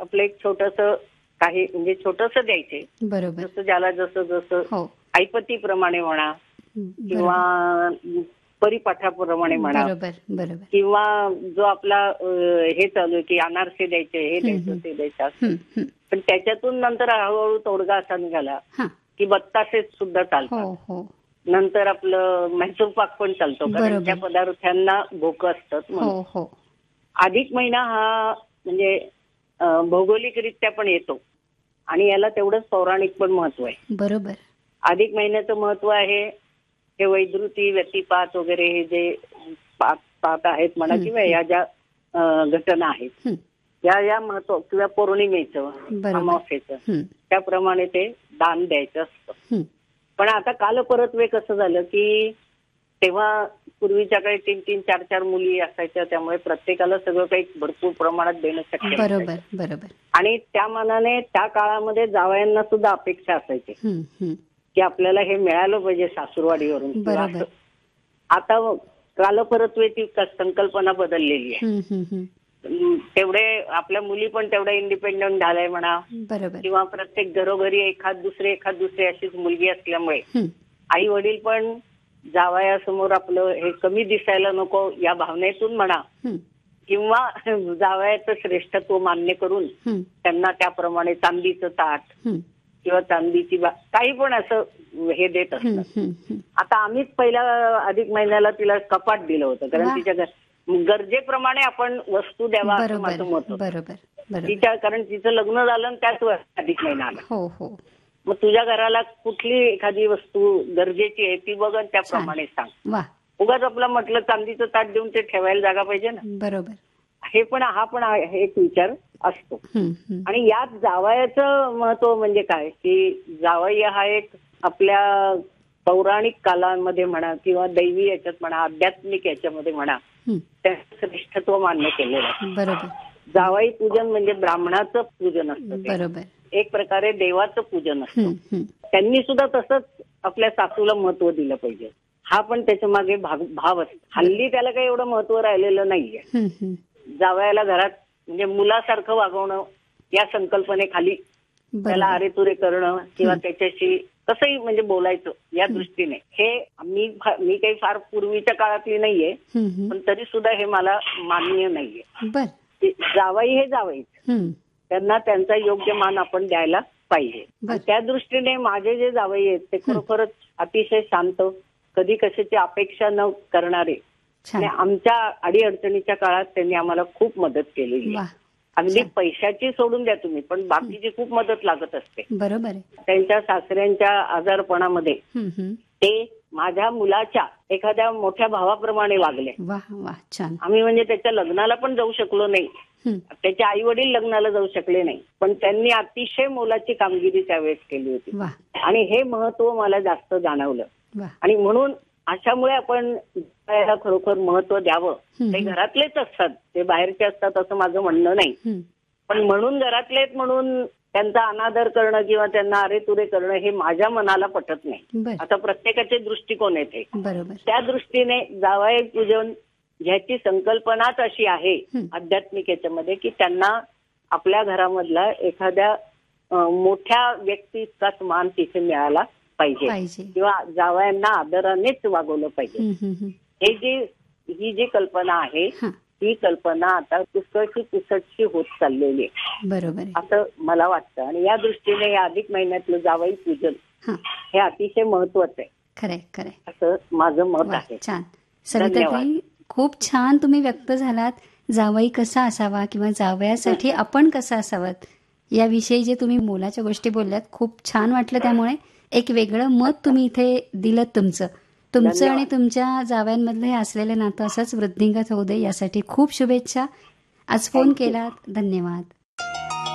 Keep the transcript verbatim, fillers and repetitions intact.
आपलं एक छोटंसं काही म्हणजे छोटंसं द्यायचे. बरोबर. जसं ज्याला जसं जसं हो. ऐपतीप्रमाणे म्हणा बरोबर. किंवा परिपाठाप्रमाणे म्हणा बरोबर बरोबर. किंवा जो आपला अ, हे चालू आहे की अनारसे द्यायचे, हे हम्म, द्यायचं हम्म. ते द्यायचं असं. हम्म, हम्म. पण त्याच्यातून नंतर हळूहळू तोडगा असा निघाला हा. की बत्तासे सुद्धा हो चालतात. हो. नंतर आपलं म्हैसूर पाक पण चालतो कारण बरोबर. त्या पदार्थांना भोकं असतात म्हणून. हो हो. अधिक महिना हा म्हणजे अ, भौगोलिकरित्या पण येतो आणि याला तेवढंच पौराणिक पण महत्व आहे. बरोबर. अधिक महिन्याचं महत्व आहे हे वैद्युती व्यतिपात वगैरे हे जे पाच पाच आहेत म्हणा हम्म, किंवा या ज्या अ, घटना आहेत हम्म. या या महत्व किंवा पौर्णिमेचं बरोबर. अमावस्येचं हम्म, त्याप्रमाणे ते दान द्यायचं असतं. हम्म. पण आता काल परतवे कसं झालं की तेव्हा पूर्वीच्या काही तीन तीन चार चार मुली असायच्या त्यामुळे प्रत्येकाला सगळं काही भरपूर प्रमाणात देणं शक्य बरोबर नसायचं. बरोबर. आणि त्या मानाने त्या काळामध्ये जावयांना सुद्धा अपेक्षा असायची हम्म, हम्म. की आपल्याला हे मिळालं पाहिजे सासूरवाडीवरून किंवा बरोबर. असं. आता काल परतवेची संकल्पना बदललेली आहे. हम्म, हम्म, हम्म. अं, तेवढे आपल्या मुली पण तेवढ्या इंडिपेंडंट झालाय म्हणा बरोबर. किंवा प्रत्येक घरोघरी एखाद दुसरी एखाद दुसरी अशीच मुलगी असल्यामुळे हम्म. आई वडील पण जावयासमोर आपलं हे कमी दिसायला नको या भावनेतून म्हणा हम्म, किंवा जावयाचं श्रेष्ठत्व मान्य करून हम्म. त्यांना त्याप्रमाणे चांदीचं ताट हम्म. किंवा चांदीची बा काही पण असं हे देत हम्म, असतात. हम्म, हम्म. आता आम्हीच पहिल्या अधिक महिन्याला तिला कपाट दिलं होतं कारण वा. तिच्या घर- गरजेप्रमाणे आपण वस्तू द्यावा असं बरोबर माझं मत होतं. बरोबर बरोबर. तिच्या कारण तिचं लग्न झालं आणि त्याच वर्षी अधिक महिना आला. हो हो. मग तुझ्या घराला कुठली एखादी वस्तू गरजेची आहे ती बघ आणि त्याप्रमाणे सांग. वा. उगाच आपलं म्हटलं चांदीचं ताट देऊन ते ठेवायला जागा पाहिजे ना. बरोबर. हे पण हा पण आहे- एक विचार असतो. हम्म, हम्म. आणि यात जावयाचं महत्व म्हणजे काय की जावई हा एक आपल्या पौराणिक कालांमध्ये म्हणा किंवा दैवी याच्यात म्हणा आध्यात्मिक याच्यामध्ये म्हणा हम्म. त्याचं श्रेष्ठत्व मान्य केलेलं आहे. बरोबर जावई पूजन म्हणजे ब्राह्मणाचं पूजन असतं ते. बरोबर. एक प्रकारे देवाचं पूजन असतं. हम्म, हम्म. त्यांनी सुद्धा तसंच आपल्या सासूला महत्व दिलं पाहिजे. हा पण त्याच्या मागे भाव भाव असतो. हल्ली त्याला काही एवढं महत्व राहिलेलं नाहीये. हम्म, हम्म. जावयाला घरात म्हणजे मुलासारखं वागवणं या संकल्पनेखाली त्याला बरोबर. अरेतुरे करणं किंवा हम्म. त्याच्याशी कसंही म्हणजे बोलायचं या दृष्टीने हे मी फा- मी काही फार पूर्वीच्या काळातली नाहीये हम्म, हम्म. पण तरी सुद्धा हे मला मान्य नाहीये. बर. ते जावई हे जावईच हम्म. त्यांना त्यांचा योग्य मान आपण द्यायला पाहिजे. बर. आणि त्या दृष्टीने माझे जे जावई आहेत ते खरोखरच अतिशय शांत कधी कशाची अपेक्षा न करणारे छान. आणि आमच्या अडीअडचणीच्या काळात त्यांनी आम्हाला खूप मदत केलेली वा. आहे. अगदी छान. पैशाची सोडून द्या तुम्ही पण बाकीची खूप मदत लागत असते. बरोबर आहे. त्यांच्या सासऱ्यांच्या आजारपणामध्ये हम्म, हम्म. ते माझ्या मुलाच्या एखाद्या मोठ्या भावाप्रमाणे वागले. वा वा. छान. आम्ही म्हणजे त्याच्या लग्नाला पण जाऊ शकलो नाही. हम्म. त्याचे आई वडील लग्नाला जाऊ शकले नाही पण त्यांनी अतिशय मोलाची कामगिरी त्यावेळेस केली होती. वा आणि हे महत्व मला जास्त जाणवलं. वा. आणि म्हणून अशामुळे आपण याला खरोखर महत्व द्यावं. हम्म. ते घरातलेच असतात ते बाहेरचे असतात असं माझं म्हणणं नाही. हम्म. पण म्हणून घरातलेच म्हणून त्यांचा अनादर करणं किंवा त्यांना अरेतुरे करणं हे माझ्या मनाला पटत नाही. बर. आता प्रत्येकाचे दृष्टिकोन येते बरोबर. त्या दृष्टीने जावई पूजन ह्याची संकल्पनाच अशी आहे हम्म. आध्यात्मिक याच्यामध्ये की त्यांना आपल्या घरामधला एखाद्या अं, मोठ्या व्यक्तीचाच मान तिथे मिळाला पाहिजे पाहिजे. किंवा जावयांना आदरानेच वागवलं पाहिजे. हम्म, हम्म, हम्म. हे जी ही जी कल्पना आहे हा. ही कल्पना आता पुष्कळशी पुसटशी होत चाललेली आहे बरोबर आहे. असं मला वाटतं. आणि या दृष्टीने या अधिक महिन्यातलं जावई पूजन हा. हे अतिशय महत्वाचं आहे खरंय खरंय. असं माझं मत वा, आहे. छान. धन्यवाद. सविताताई खूप छान तुम्ही व्यक्त झालात. जावई कसा असावा किंवा जावयासाठी आपण कसं असावं याविषयी जे तुम्ही मोलाच्या गोष्टी बोलल्यात खूप छान वाटलं. त्यामुळे एक वेगळं मत तुम्ही इथे दिलं तुमचं तुमचं धन्यवाद. आणि तुमच्या जावयांमधलं हे असलेलं नातं असंच वृद्धिंगत होऊ दे यासाठी खूप शुभेच्छा. आज फोन केलात धन्यवाद.